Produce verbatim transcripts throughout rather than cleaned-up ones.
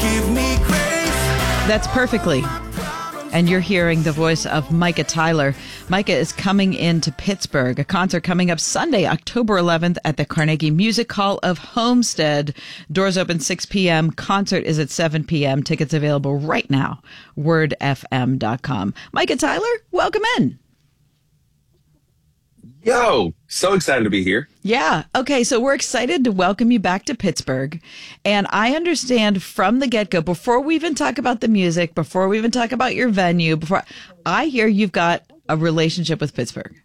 give me grace. That's Perfectly. And you're hearing the voice of Micah Tyler. Micah is coming into Pittsburgh, a concert coming up Sunday, October eleventh at the Carnegie Music Hall of Homestead. Doors open six p.m. Concert is at seven p.m. Tickets available right now. word f m dot com. Micah Tyler, welcome in. Yo, so excited to be here. Yeah. Okay. So we're excited to welcome you back to Pittsburgh. And I understand from the get-go, before we even talk about the music, before we even talk about your venue, before I hear you've got a relationship with Pittsburgh.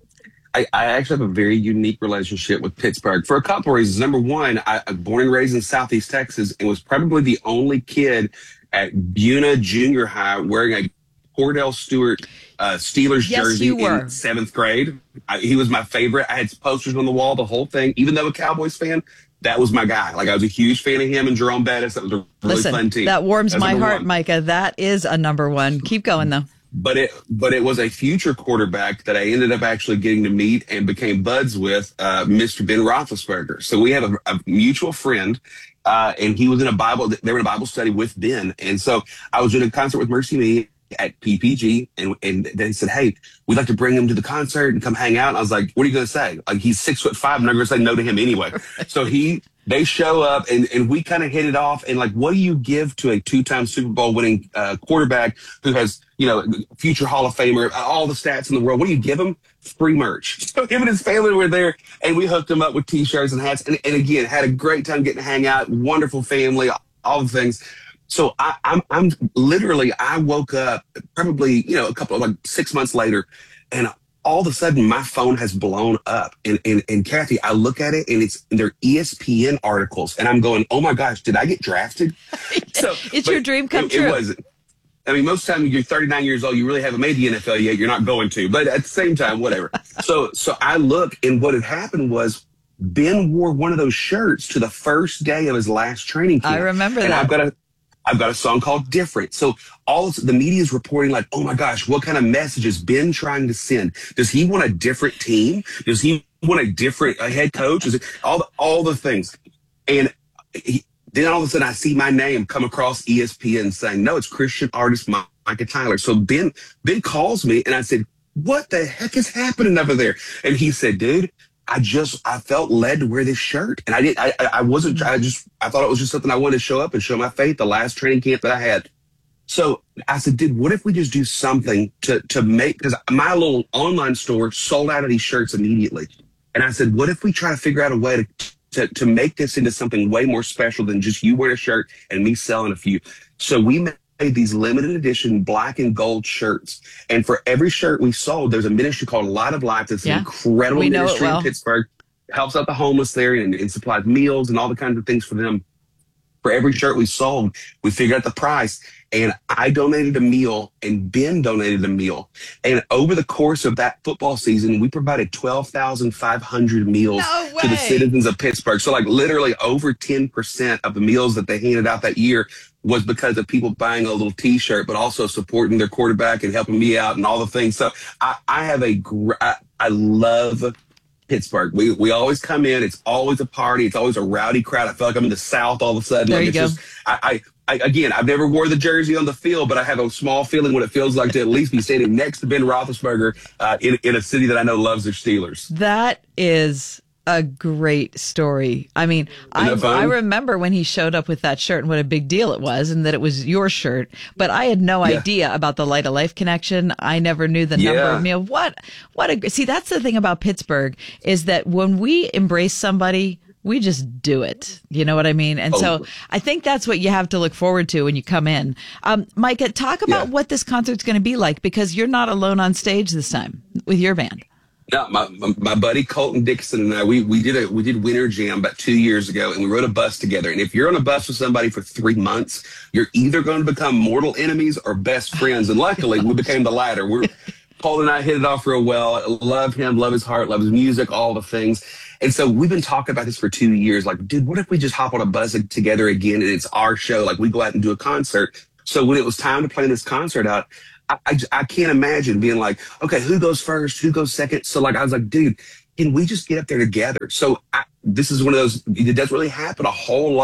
I, I actually have a very unique relationship with Pittsburgh for a couple of reasons. Number one, I, I'm born and raised in Southeast Texas and was probably the only kid at Buna Junior High wearing a Cordell Stewart uh, Steelers Yes, jersey you were. in seventh grade. I, he was my favorite. I had posters on the wall, the whole thing. Even though a Cowboys fan, that was my guy. Like, I was a huge fan of him and Jerome Bettis. That was a really Listen, fun team. that warms That's my number heart, one. Micah. That is a number one. Keep going, though. But it, but it was a future quarterback that I ended up actually getting to meet and became buds with, uh, Mister Ben Roethlisberger. So we have a, a mutual friend, uh, and he was in a Bible. They were in a Bible study with Ben, and so I was in a concert with Mercy Me at P P G, and and they said, "Hey, we'd like to bring him to the concert and come hang out." And I was like, "What are you going to say? Like, he's six foot five. I'm not going to say no to him anyway." So he. They show up and, and we kind of hit it off. And like, what do you give to a two-time Super Bowl winning uh, quarterback who has, you know, future Hall of Famer, all the stats in the world? What do you give him? Free merch. So him and his family were there, and we hooked him up with T-shirts and hats. And, and again, had a great time getting to hang out. Wonderful family, all the things. So I, I'm, I'm literally, I woke up probably, you know, a couple of like six months later, and all of a sudden my phone has blown up. And, and, and Kathy, I look at it and it's, they're E S P N articles. And I'm going, oh my gosh, did I get drafted? So It's your dream come it, true. It wasn't. I mean, most of the time you're thirty-nine years old, you really haven't made the N F L yet. You're not going to, but at the same time, whatever. so, so I look, and what had happened was Ben wore one of those shirts to the first day of his last training camp. I remember and that. I've got a, I've got a song called Different. So all of the media is reporting like, oh my gosh, what kind of message is Ben trying to send? Does he want a different team? Does he want a different uh, head coach? Is it all the, all the things? And he, then all of a sudden I see my name come across E S P N saying, no, it's Christian artist Micah Tyler. So Ben, Ben calls me and I said, what the heck is happening over there? And he said, dude, I just, I felt led to wear this shirt. And I didn't, I, I wasn't, I just, I thought it was just something I wanted to show up and show my faith the last training camp that I had. So I said, dude, what if we just do something to, to make, because my little online store sold out of these shirts immediately. And I said, what if we try to figure out a way to, to, to make this into something way more special than just you wearing a shirt and me selling a few? So we made these limited edition black and gold shirts. And for every shirt we sold, there's a ministry called Light of Life. That's Yeah. an incredible We know it ministry well. in Pittsburgh. Helps out the homeless there and, and supplies meals and all the kinds of things for them. For every shirt we sold, we figured out the price. And I donated a meal and Ben donated a meal. And over the course of that football season, we provided twelve thousand five hundred meals No to the way. citizens of Pittsburgh. So like literally over ten percent of the meals that they handed out that year was because of people buying a little T-shirt, but also supporting their quarterback and helping me out and all the things. So I, I have a, gr- I, I love Pittsburgh. We we always come in. It's always a party. It's always a rowdy crowd. I feel like I'm in the South all of a sudden. There like you it's go. Just, I, I, I again, I've never wore the jersey on the field, but I have a small feeling what it feels like to at least be standing next to Ben Roethlisberger uh, in in a city that I know loves their Steelers. That is a great story. I mean, I, that fun? I remember when he showed up with that shirt and what a big deal it was and that it was your shirt, but I had no Yeah. idea about the Light of Life connection. I never knew the number Yeah. of meal. What, what a, see, that's the thing about Pittsburgh is that when we embrace somebody, we just do it. You know what I mean? And so Oh. I think that's what you have to look forward to when you come in. Um, Micah, talk about Yeah. what this concert's going to be like because you're not alone on stage this time with your band. No, my, my my buddy Colton Dixon and I, we we did a we did Winter Jam about two years ago, and we rode a bus together. And if you're on a bus with somebody for three months, you're either going to become mortal enemies or best friends. And luckily, we became the latter. We're Colton and I hit it off real well. Love him, love his heart, love his music, all the things. And so we've been talking about this for two years. Like, dude, what if we just hop on a bus together again and it's our show? Like, we go out and do a concert. So when it was time to plan this concert out, I, I, I can't imagine being like, okay, who goes first? Who goes second? So like, I was like, dude, can we just get up there together? So I, this is one of those, it doesn't really happen a whole lot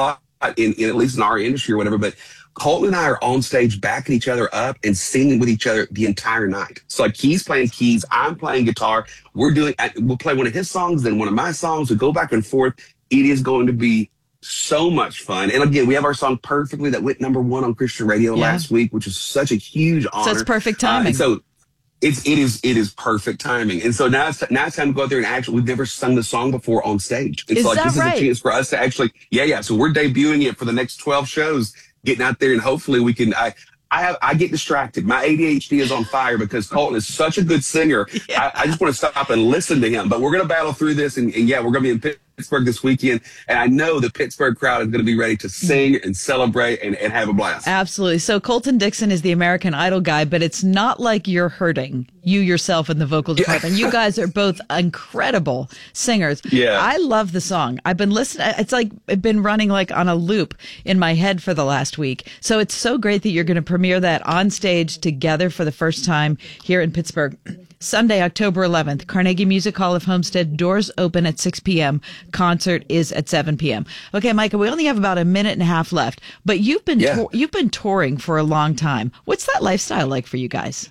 in, in at least in our industry or whatever, but Colton and I are on stage backing each other up and singing with each other the entire night. So like he's playing keys, I'm playing guitar. We're doing, we'll play one of his songs, then one of my songs. We go back and forth. It is going to be so much fun. And again, we have our song Perfectly that went number one on Christian radio yeah. last week, which is such a huge honor. So it's perfect timing. Uh, so it's, it is, it is perfect timing. And so now it's, now it's time to go out there and actually, we've never sung the song before on stage. It's is like, that this right? is a chance for us to actually, yeah, yeah. So we're debuting it for the next twelve shows, getting out there and hopefully we can, I, I have, I get distracted. My A D H D is on fire because Colton is such a good singer. Yeah. I, I just want to stop and listen to him, but we're going to battle through this. And, and yeah, we're going to be in Pittsburgh this weekend. And I know the Pittsburgh crowd is going to be ready to sing and celebrate and, and have a blast. Absolutely. So Colton Dixon is the American Idol guy, but it's not like you're hurting you yourself in the vocal department. You guys are both incredible singers. Yeah. I love the song. I've been listening. It's like it's been running like on a loop in my head for the last week. So it's so great that you're going to premiere that on stage together for the first time here in Pittsburgh. Sunday, October eleventh, Carnegie Music Hall of Homestead. Doors open at six p.m. Concert is at seven p.m. Okay, Micah, we only have about a minute and a half left, but you've been yeah. to- you've been touring for a long time. What's that lifestyle like for you guys?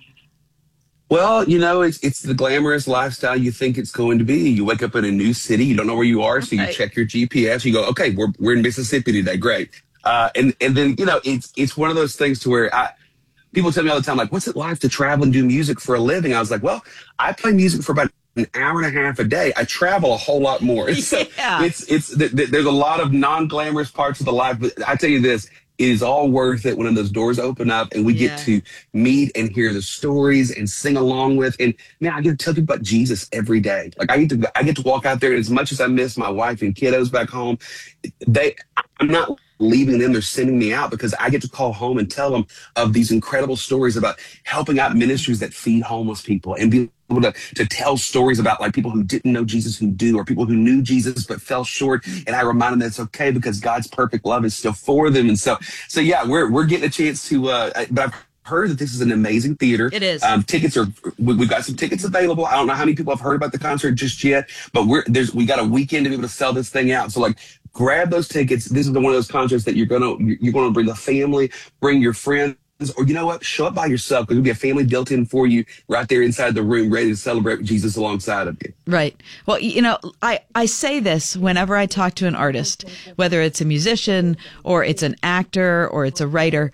Well, you know, it's it's the glamorous lifestyle you think it's going to be. You wake up in a new city, you don't know where you are, so you right. check your G P S. You go, okay, we're we're in Mississippi today, great. Uh, and and then you know, it's it's one of those things to where I. People tell me all the time, like, what's it like to travel and do music for a living? I was like, well, I play music for about an hour and a half a day. I travel a whole lot more. So yeah. it's, it's, th- th- there's a lot of non-glamorous parts of the life, but I tell you this, it is all worth it when those doors open up and we yeah. get to meet and hear the stories and sing along with. And man, I get to tell people about Jesus every day. Like I get to, I get to walk out there, and as much as I miss my wife and kiddos back home, they, I'm not leaving them, they're sending me out because I get to call home and tell them of these incredible stories about helping out ministries that feed homeless people and be able to, to tell stories about like people who didn't know Jesus who do, or people who knew Jesus but fell short. And I remind them that it's okay because God's perfect love is still for them. And so, so yeah, we're, we're getting a chance to, uh, but I've heard that this is an amazing theater. It is. Um, tickets are, we, we've got some tickets available. I don't know how many people have heard about the concert just yet, but we're, there's, we got a weekend to be able to sell this thing out. So like, grab those tickets. This is the, one of those concerts that you're gonna you're gonna bring a family, bring your friends, or you know what? Show up by yourself because there'll be a family built in for you right there inside the room, ready to celebrate with Jesus alongside of you. Right. Well, you know, I I say this whenever I talk to an artist, whether it's a musician or it's an actor or it's a writer.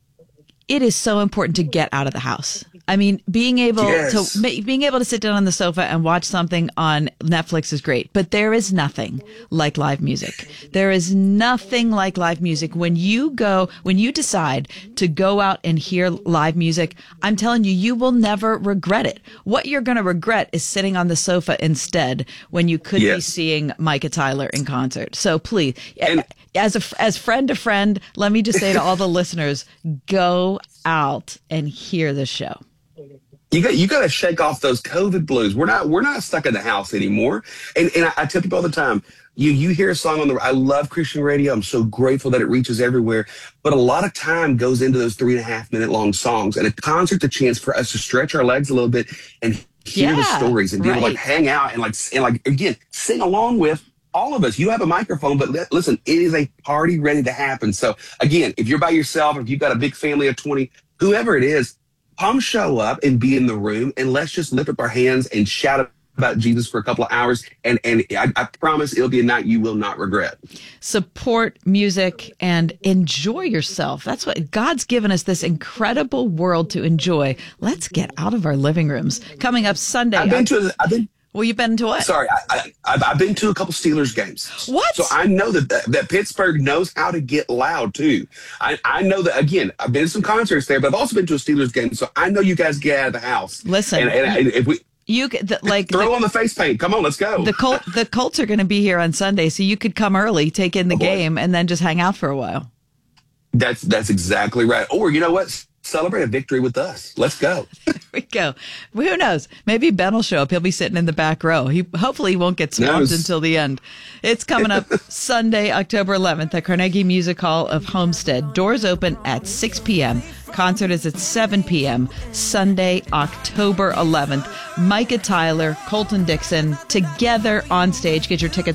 It is so important to get out of the house. I mean, being able yes. to being able to sit down on the sofa and watch something on Netflix is great, but there is nothing like live music. There is nothing like live music. When you go, when you decide to go out and hear live music, I'm telling you, you will never regret it. What you're going to regret is sitting on the sofa instead when you could yes. be seeing Micah Tyler in concert. So please, and, as a as friend to friend, let me just say to all the listeners, go out and hear the show. You got you got to shake off those COVID blues. We're not we're not stuck in the house anymore. And and I, I tell people all the time, you you hear a song on the. I love Christian radio. I'm so grateful that it reaches everywhere. But a lot of time goes into those three and a half minute long songs. And a concert's a chance for us to stretch our legs a little bit and hear yeah, the stories and be right. able to like hang out and like and like again sing along with all of us. You have a microphone, but li- listen, it is a party ready to happen. So again, if you're by yourself, if you've got a big family of twenty, whoever it is, come show up and be in the room, and let's just lift up our hands and shout about Jesus for a couple of hours. And and I, I promise it'll be a night you will not regret. Support music and enjoy yourself. That's what God's given us, this incredible world to enjoy. Let's get out of our living rooms. Coming up Sunday. I've been to. I've been. Well, you've been to what? Sorry, I, I, I've, I've been to a couple Steelers games. What? So I know that, that that Pittsburgh knows how to get loud, too. I, I know that, again, I've been to some concerts there, but I've also been to a Steelers game, so I know you guys get out of the house. Listen. And, and if we you the, like Throw the, on the face paint. Come on, let's go. The, Col- the Colts are going to be here on Sunday, so you could come early, take in the oh, game, and then just hang out for a while. That's, that's exactly right. Or, you know what? Celebrate a victory with us. Let's go. There we go. Who knows? Maybe Ben will show up. He'll be sitting in the back row. He hopefully he won't get swamped no. until the end. It's coming up Sunday, October eleventh at Carnegie Music Hall of Homestead. Doors open at six p.m. Concert is at seven p.m. Sunday, October eleventh. Micah Tyler, Colton Dixon, together on stage. Get your tickets